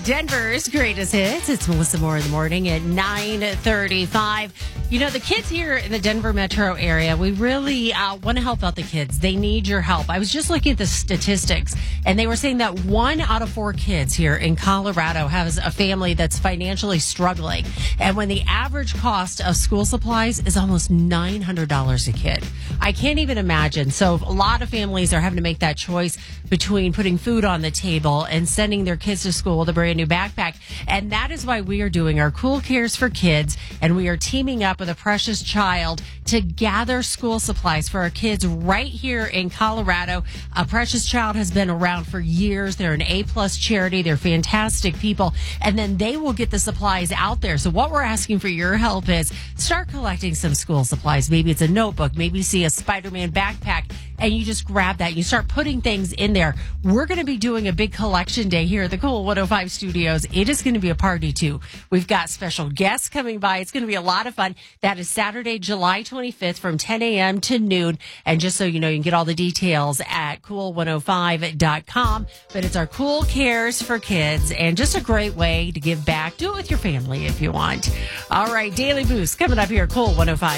Denver's greatest hits. It's Melissa Moore in the morning at 9:35. You know, the kids here in the Denver metro area, we really want to help out the kids. They need your help. I was just looking at the statistics, and they were saying that 1 out of 4 kids here in Colorado has a family that's financially struggling. And when the average cost of school supplies is almost $900 a kid. I can't even imagine. So a lot of families are having to make that choice between putting food on the table and sending their kids to school with a brand new backpack. And that is why we are doing our Cool Cares for Kids. And we are teaming up with a Precious Child to gather school supplies for our kids right here in Colorado. A Precious Child has been around for years. They're an A-plus charity. They're fantastic people. And then they will get the supplies out there. So what we're asking for your help is start collecting some school supplies. Maybe it's a notebook. Maybe you see a Spider-Man backpack and you just grab that. You start putting things in there. We're going to be doing a big collection day here at the Cool 105 studios. It is going to be a party too. We've got special guests coming by. It's going to be a lot of fun. That is Saturday, July 25th from 10 a.m. to noon. And just so you know, you can get all the details at cool105.com. But it's our Cool Cares for Kids and just a great way to give back. Do it with your family if you want. All right, Daily Boost coming up here at Cool 105.